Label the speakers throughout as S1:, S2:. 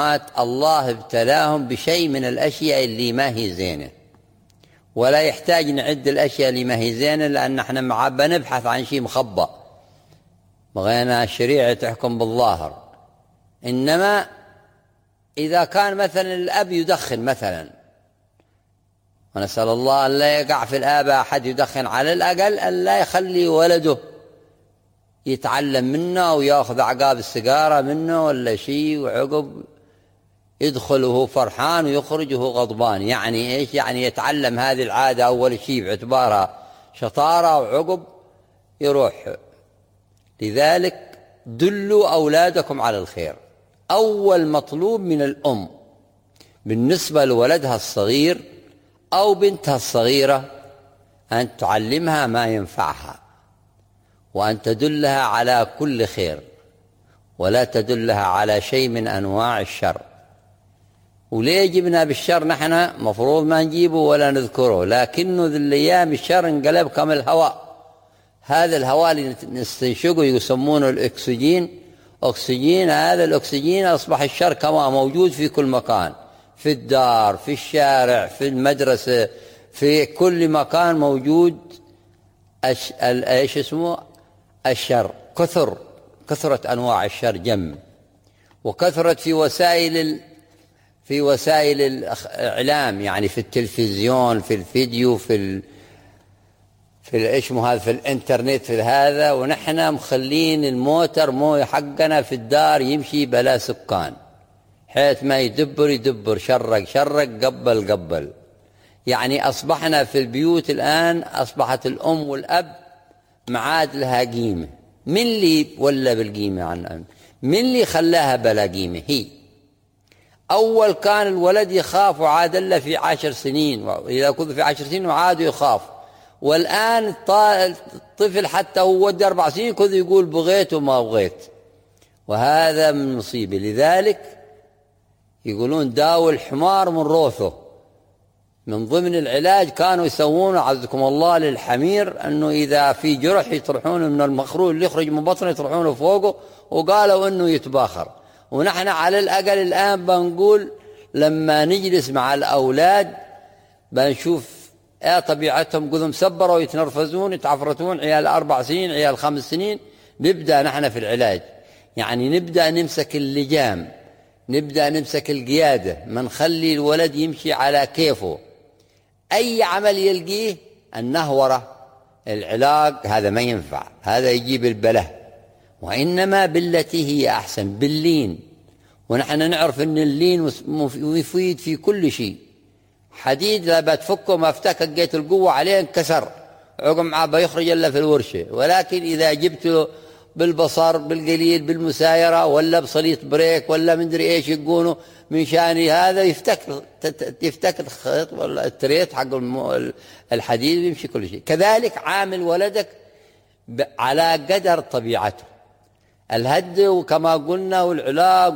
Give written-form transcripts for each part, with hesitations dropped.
S1: الله ابتلاهم بشيء من الأشياء اللي ما هي زينة، ولا يحتاج نعد الأشياء اللي ما هي زينة، لأن احنا بنبحث عن شيء مخبأ، بغينا الشريعة تحكم بالظاهر. إنما إذا كان مثلا الأب يدخن مثلا، ونسأل الله أن لا يقع في الآباء أحد يدخن، على الأقل أن لا يخلي ولده يتعلم منه ويأخذ عقاب السيجارة منه ولا شيء، وعقب يدخل وهو فرحان ويخرج وهو غضبان. يعني إيش؟ يعني يتعلم هذه العادة أول شيء باعتبارها شطارة، وعقب يروح. لذلك دلوا أولادكم على الخير. أول مطلوب من الأم بالنسبة لولدها الصغير أو بنتها الصغيرة أن تعلمها ما ينفعها، وأن تدلها على كل خير، ولا تدلها على شيء من أنواع الشر. وليه جبنا بالشر؟ نحن مفروض ما نجيبه ولا نذكره، لكنه ذي الأيام الشر انقلب كما الهواء. هذا الهواء اللي نستنشقه يسمونه الأكسجين، هذا الأكسجين أصبح الشر كما موجود في كل مكان، في الدار، في الشارع، في المدرسة، في كل مكان موجود ايش اسمه الشر. كثرت أنواع الشر جم، وكثرت في وسائل الإعلام، يعني في التلفزيون، في الفيديو، في ايش هذا، في الانترنت، في هذا. ونحن مخلين الموتر مو حقنا في الدار يمشي بلا سكان، حيث ما يدبر شرق قبل. يعني أصبحنا في البيوت الآن، أصبحت الأم والأب معاد لها قيمة. من اللي ولا بالقيمة عن من اللي خلاها بلا قيمة؟ هي أول كان الولد يخاف وعاد له في 10 سنين، إذا كنت في 10 سنين وعاد يخاف. والآن الطفل حتى هو ودي 4 سنين كذا يقول بغيت وما بغيت، وهذا من مصيبة. لذلك يقولون داوي الحمار من روثه. من ضمن العلاج كانوا يسوون عزكم الله للحمير أنه إذا في جرح يطرحونه من المخروج اللي يخرج من بطنه يطرحونه فوقه، وقالوا أنه يتباخر. ونحن على الأقل الآن بنقول لما نجلس مع الأولاد بنشوف طبيعتهم، قذهم سبروا يتنرفزون يتعفرتون، عيال 4 سنين، عيال 5 سنين. نبدأ نحن في العلاج، يعني نبدأ نمسك اللجام، نبدأ نمسك القيادة، ما نخلي الولد يمشي على كيفه. أي عمل يلقيه النهورة، العلاق، هذا ما ينفع، هذا يجيب البلاء. وإنما بالتي هي أحسن، باللين. ونحن نعرف أن اللين مفيد في كل شيء. حديد لا بتفكه ما افتك جيت القوة عليه انكسر، عقب معه بيخرج إلا في الورشة. ولكن إذا جبته بالبصر، بالقليل، بالمسايرة، ولا بصليط بريك، ولا مدري ايش يقولوا من شان هذا، يفتك الخيط ولا التريت حق الحديد ويمشي كل شيء. كذلك عامل ولدك على قدر طبيعته. الهد وكما قلنا والعلاق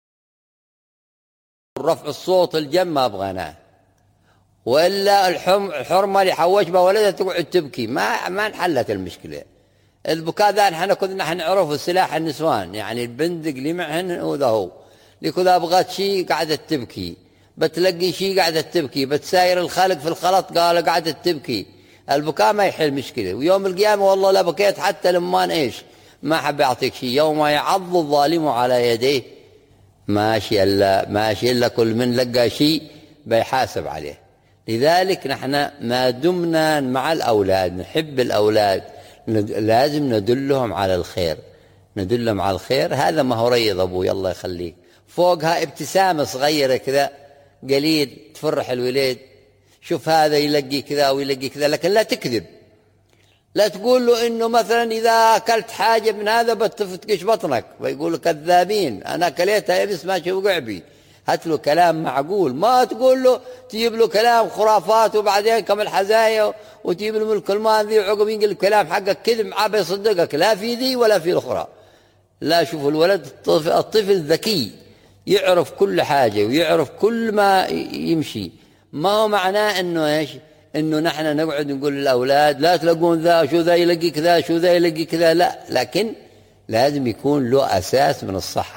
S1: ورفع الصوت الجم ما بغناه، وإلا الحرمة اللي حوش بها ولدها تقعد تبكي، ما انحلت المشكلة. البكاء ذا نحن كنا نعرفه سلاح النسوان، يعني البندق اللي معهن وذا هو لكذا بغت شيء قعدت تبكي، بتلقي شيء قعدت تبكي، بتساير الخلق في الخلط قال قعدت تبكي. البكاء ما يحل مشكلة. ويوم القيامة والله لا بكيت حتى لما ايش ما حب يعطيك شيء. يوم يعض الظالم على يديه ماشي إلا كل من لقى شيء بيحاسب عليه. لذلك نحن ما دمنا مع الأولاد نحب الأولاد، لازم ندلهم على الخير، ندلهم على الخير. هذا ما هو ريض أبوي الله يخليك، فوقها ابتسامة صغيرة كذا قليل تفرح الوليد. شوف هذا يلقي كذا ويلقي كذا، لكن لا تكذب. لا تقول له إنه مثلا إذا أكلت حاجة من هذا بتفتكش بطنك، ويقولوا كذابين أنا كليتها يبس ما شوقع بي. هات له كلام معقول، ما تقول له تجيب له كلام خرافات وبعدين كم الحزايا وتجيب له من الكلمان ذي وعقب ينقل الكلام حقك كذب معاه بيصدقك، لا في ذي ولا في الأخرى. لا، شوف الولد الطفل ذكي يعرف كل حاجة ويعرف كل ما يمشي. ما هو معناه إنه إيش إنه نحن نقعد نقول للأولاد لا تلقون ذا شو ذا يلقي كذا شو ذا يلقي كذا، لا، لكن لازم يكون له أساس من الصحة.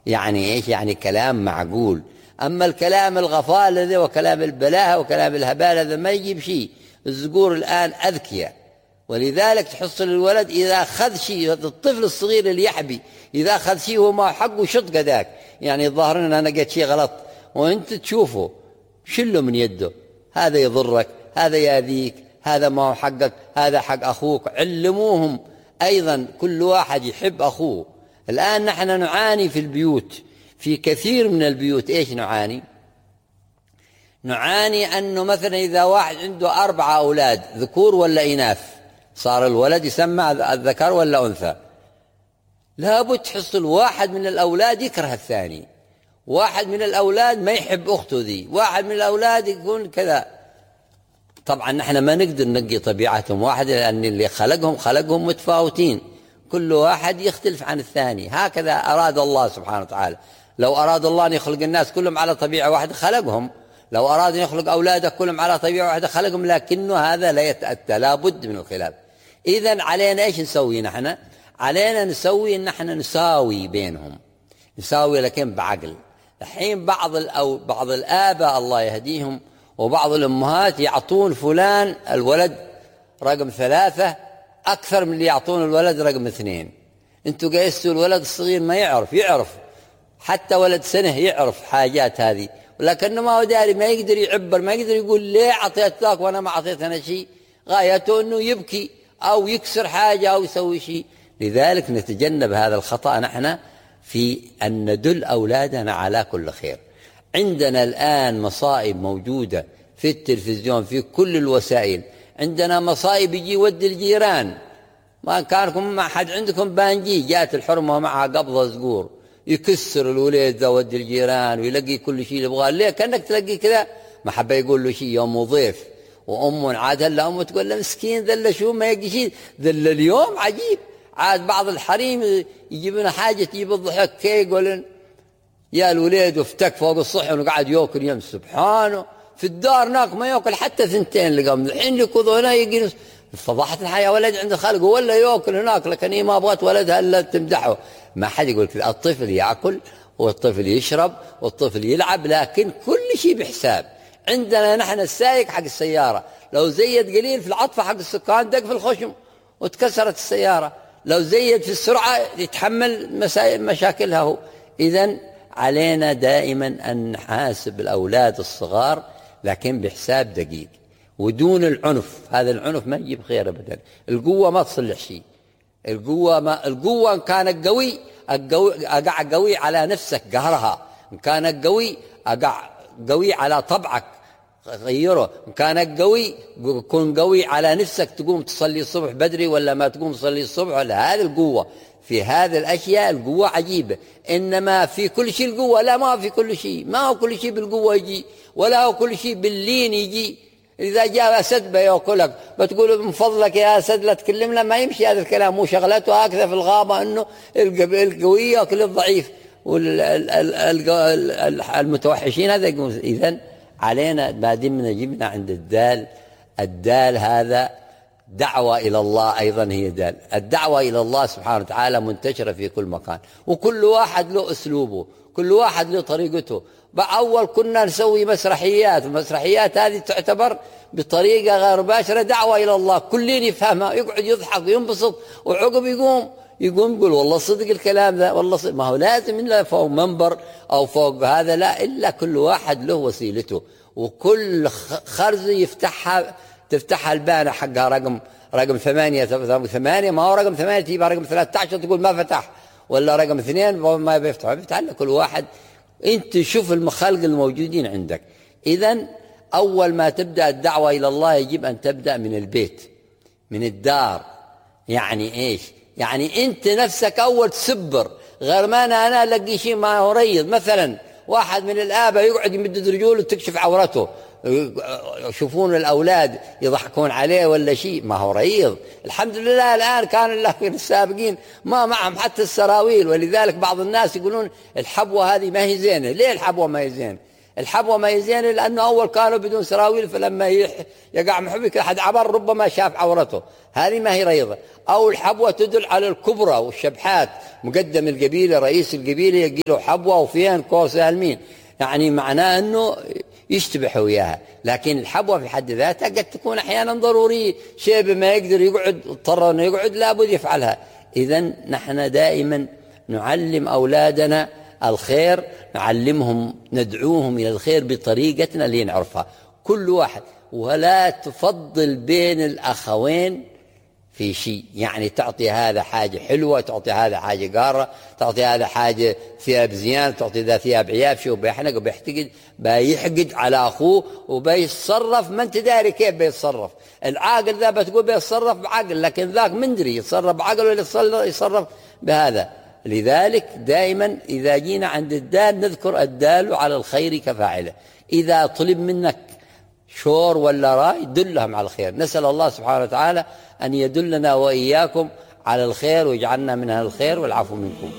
S1: يعني إيش؟ يعني كلام معقول. أما الكلام الغفال هذا وكلام البلاهة وكلام الهبال هذا ما يجيب شيء. الذكور الآن أذكياء، ولذلك تحصل الولد إذا أخذ شيء، الطفل الصغير اللي يحبي إذا أخذ شيء هو ما حقه شط كذاك، يعني الظاهر أن أنا قلت شيء غلط وأنت تشوفه شله من يده، هذا يضرك، هذا يأذيك، هذا ما هو حقك، هذا حق أخوك. علموهم أيضا كل واحد يحب أخوه. الآن نحن نعاني في البيوت، في كثير من البيوت إيش نعاني؟ نعاني أنه مثلا إذا واحد عنده 4 أولاد ذكور ولا إناث، صار الولد يسمى الذكر ولا أنثى، لابد تحصل واحد من الأولاد يكره الثاني، واحد من الأولاد ما يحب أخته ذي، واحد من الأولاد يكون كذا. طبعا نحن ما نقدر نقي طبيعتهم واحدة، لأن اللي خلقهم متفاوتين، كل واحد يختلف عن الثاني. هكذا أراد الله سبحانه وتعالى. لو أراد الله أن يخلق الناس كلهم على طبيعة واحدة خلقهم، لو أراد أن يخلق أولاده كلهم على طبيعة واحدة خلقهم، لكنه هذا لا يتأتى، لا بد من الخلاف. إذن علينا إيش نسوي نحن؟ علينا نسوي إن نحن نساوي بينهم، نساوي لكن بعقل. الحين بعض الآباء الله يهديهم وبعض الأمهات يعطون فلان الولد رقم 3 أكثر من اللي يعطون الولد رقم 2. أنتوا قيستوا الولد الصغير ما يعرف حتى ولد سنة يعرف حاجات هذه، ولكنه ما هو داري، ما يقدر يعبر، ما يقدر يقول ليه أعطيت ذاك وأنا ما أعطيت أنا شيء. غايته أنه يبكي أو يكسر حاجة أو يسوي شيء. لذلك نتجنب هذا الخطأ نحن في أن ندل أولادنا على كل خير. عندنا الآن مصائب موجودة في التلفزيون في كل الوسائل، عندنا مصائب يجي ود الجيران، ما كانكم ما حد عندكم بانجي جاءت الحرمة ومعها قبضة زقور، يكسر الوليد ذا ود الجيران ويلاقي كل شيء يبغاه. ليه؟ كأنك تلاقي كذا ما حب يقول له شيء. يوم ضيف وأم عاد هلا أمه تقول له مسكين ذل شو ما يجي شيء، ذل اليوم عجيب. عاد بعض الحريم يجيبون حاجة تجيب الضحك كي يقولون يا الوليد وافتك فوق الصحن وقعد يأكل يم. سبحانه في الدار ناك ما يأكل حتى 2 لقام. الحين يكوضوا هنا يجي فضحت الحياة، ولد عند خالق ولا يأكل هناك، لكن هي ما أبغت ولدها إلا تمدحه. ما حد يقول كذا. الطفل يأكل والطفل يشرب والطفل يلعب، لكن كل شيء بحساب. عندنا نحن السائق حق السيارة لو زيد قليل في العطفة حق السكان دق في الخشم وتكسرت السيارة، لو زيد في السرعة يتحمل مشاكلها هو. إذن علينا دائما أن نحاسب الأولاد الصغار لكن بحساب دقيق ودون العنف. هذا العنف ما يجيب خير أبدا. القوة ما تصلح شيء. القوة إن كانت أقع قوي على نفسك قهرها، إن كانت قوي أقع قوي على طبعك غيره، إن كانت قوي كن قوي على نفسك تقوم تصلي الصبح بدري ولا ما تقوم تصلي الصبح. ولا هذه القوة في هذه الأشياء القوة عجيبة. إنما في كل شيء القوة لا، ما في كل شيء، ما هو كل شيء بالقوة يجي، ولا هو كل شيء باللين يجي. إذا جاء أسد بيأكلك بتقول من فضلك يا أسد لا تكلمنا، ما يمشي هذا الكلام. مو شغلته هكذا في الغابة أنه القوي يأكل الضعيف والمتوحشين هذا يقول. إذن علينا ما دمنا جبنا عند الدال هذا دعوة إلى الله أيضا هي دال. الدعوة إلى الله سبحانه وتعالى منتشرة في كل مكان، وكل واحد له أسلوبه، كل واحد له طريقته. أول كنا نسوي مسرحيات، والمسرحيات هذه تعتبر بطريقة غير مباشرة دعوة إلى الله، كلين يفهمها، يقعد يضحك وينبسط، وعقب يقوم يقول والله صدق الكلام ذا، والله صدق. ما هو لازم إلا فوق منبر أو فوق هذا، لا، إلا كل واحد له وسيلته، وكل خرزة تفتحها البانة حقها رقم 8 ما هو رقم 8 تجيبها رقم 13 تقول ما فتح، ولا رقم 2 ما بيفتح كل واحد. انت شوف المخالق الموجودين عندك. إذن أول ما تبدأ الدعوة إلى الله يجب أن تبدأ من البيت، من الدار. يعني إيش؟ يعني أنت نفسك أول تسبر، غير ما أنا ألاقي شيء ما هو ريض. مثلا واحد من الآباء يقعد يمدد رجوله وتكشف عورته، يشوفون الأولاد يضحكون عليه ولا شيء، ما هو ريض. الحمد لله الآن كان السابقين ما معهم حتى السراويل، ولذلك بعض الناس يقولون الحبوة هذه ما هي زينة. ليه الحبوة ما هي زينة؟ الحبوة ما هي زينة لأنه أول كانوا بدون سراويل، فلما يقع محبك أحد عبر ربما شاف عورته، هذه ما هي ريضة. أو الحبوة تدل على الكبرى والشبحات، مقدم القبيلة رئيس القبيلة يقيله حبوة وفين قوس المين، يعني معناه أنه يشتبح وياها. لكن الحبوة في حد ذاتها قد تكون أحيانا ضرورية، شيء بما يقدر يقعد اضطر أنه يقعد لابد يفعلها. إذن نحن دائما نعلم أولادنا الخير، نعلمهم ندعوهم إلى الخير بطريقتنا اللي نعرفها كل واحد، ولا تفضل بين الأخوين في شيء، يعني تعطي هذا حاجة حلوة، تعطي هذا حاجة قارة، تعطي هذا حاجة ثياب زيان، تعطي ذا ثياب عياب، شو بيحنق وبيحتقد، بيحقد على أخوه وبيتصرف ما انت داري كيف بيتصرف. العاقل ذا بتقول بيتصرف بعقل، لكن ذاك مندري يتصرف بعقل ولا يتصرف بهذا. لذلك دائما إذا جينا عند الدال نذكر الدال على الخير كفاعله. إذا طلب منك شور ولا راي دلهم على الخير. نسأل الله سبحانه وتعالى أن يدلنا وإياكم على الخير ويجعلنا من أهل الخير والعفو منكم.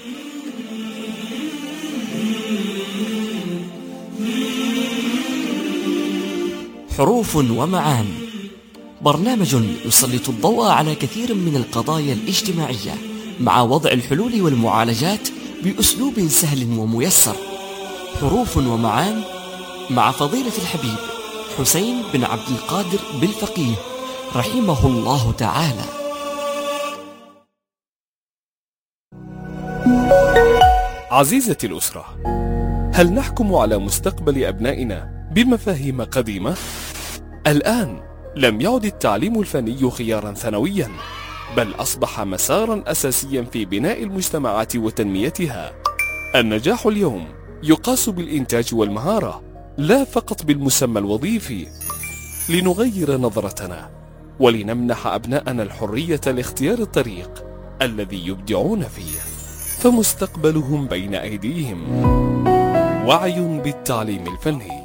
S2: حروف ومعاني، برنامج يسلط الضوء على كثير من القضايا الاجتماعية مع وضع الحلول والمعالجات بأسلوب سهل وميسر. حروف ومعاني مع فضيلة الحبيب حسين بن عبد القادر بالفقيه رحمه الله تعالى.
S3: عزيزتي الأسرة، هل نحكم على مستقبل أبنائنا بمفاهيم قديمة؟ الآن لم يعد التعليم الفني خيارا ثانويا، بل أصبح مسارا أساسيا في بناء المجتمعات وتنميتها. النجاح اليوم يقاس بالإنتاج والمهارة، لا فقط بالمسمى الوظيفي. لنغير نظرتنا ولنمنح أبناءنا الحرية لاختيار الطريق الذي يبدعون فيه، فمستقبلهم بين أيديهم. وعي بالتعليم الفني.